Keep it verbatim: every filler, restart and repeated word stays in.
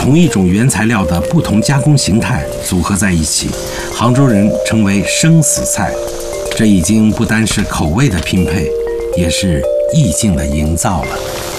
同一种原材料的不同加工形态组合在一起，杭州人称为生死菜。这已经不单是口味的拼配，也是意境的营造了。